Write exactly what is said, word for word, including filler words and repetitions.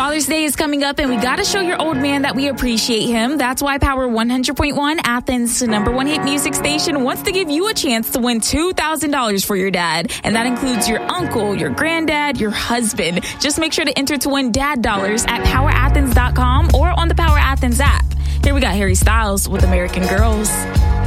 Father's Day is coming up, and we got to show your old man that we appreciate him. That's why Power one hundred point one, Athens' number one hit music station, wants to give you a chance to win two thousand dollars for your dad. And that includes your uncle, your granddad, your husband. Just make sure to enter to win dad dollars at power athens dot com or on the Power Athens app. Here we got Harry Styles with American Girls.